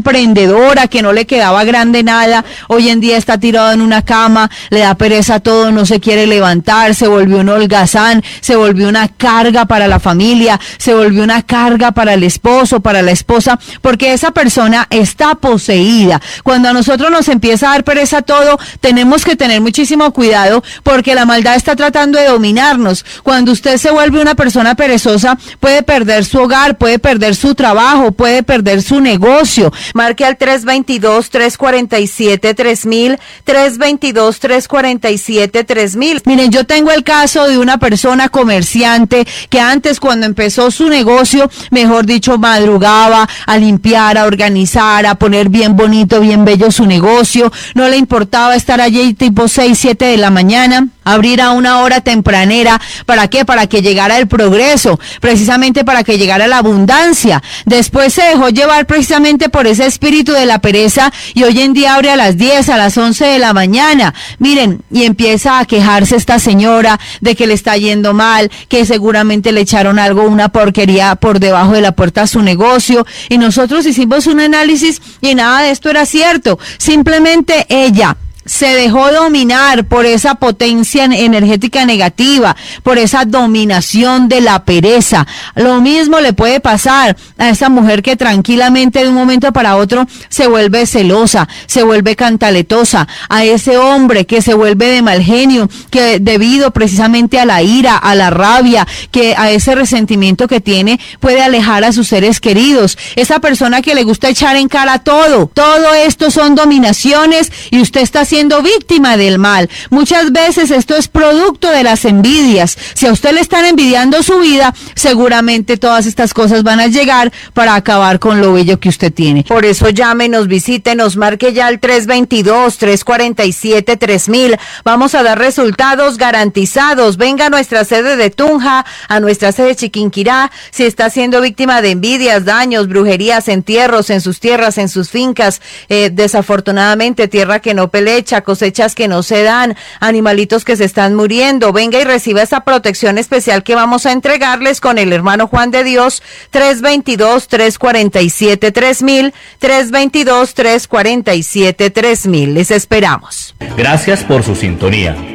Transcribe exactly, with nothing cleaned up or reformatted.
emprendedora, que no le quedaba grande nada, hoy en día está tirado en una cama, le da pereza todo, no se quiere levantar, se volvió un holgazán, se volvió una carga para la familia, se volvió una carga para el esposo, para la esposa, porque esa persona está poseída. Cuando a nosotros nos empieza a dar pereza todo, tenemos que tener muchísimo cuidado, porque la maldad está tratando de dominarnos. Cuando usted se vuelve una persona perezosa, puede perder su hogar, puede perder su trabajo, puede perder su negocio. Marque al tres veintidós, tres cuarenta y siete, tres mil, tres veintidós, tres cuarenta y siete, tres mil. Miren, yo tengo el caso de una persona comerciante que antes, cuando empezó su negocio, mejor dicho, madrugaba a limpiar, a organizar, a poner bien bonito, bien bello su negocio. No le importaba estar allí tipo seis, siete de la mañana, abrir a una hora tempranera. ¿Para qué? Para que llegara el progreso, precisamente para que llegara la abundancia. Después se dejó llevar precisamente por ese espíritu de la pereza y hoy en día abre a las diez, a las once de la mañana. Miren, y empieza a quejarse esta señora de que le está yendo mal, que seguramente le echaron algo, una porquería por debajo de la puerta a su negocio, y nosotros hicimos un análisis y nada de esto era cierto. Simplemente ella se dejó dominar por esa potencia energética negativa, por esa dominación de la pereza. Lo mismo le puede pasar a esa mujer que tranquilamente de un momento para otro se vuelve celosa, se vuelve cantaletosa, a ese hombre que se vuelve de mal genio, que debido precisamente a la ira, a la rabia, que a ese resentimiento que tiene, puede alejar a sus seres queridos. Esa persona que le gusta echar en cara todo. Todo esto son dominaciones y usted está haciendo siendo víctima del mal. Muchas veces esto es producto de las envidias. Si a usted le están envidiando su vida, seguramente todas estas cosas van a llegar para acabar con lo bello que usted tiene. Por eso llámenos, visítenos, marque ya al tres veintidós, tres cuarenta y siete, tres mil. Vamos a dar resultados garantizados. Venga a nuestra sede de Tunja, a nuestra sede de Chiquinquirá. Si está siendo víctima de envidias, daños, brujerías, entierros en sus tierras, en sus fincas, eh, desafortunadamente tierra que no pelecha, cosechas que no se dan, animalitos que se están muriendo, venga y reciba esa protección especial que vamos a entregarles con el hermano Juan de Dios. Tres veintidós, tres cuarenta y siete, tres mil, tres veintidós, tres cuarenta y siete, tres mil. Les esperamos. Gracias por su sintonía.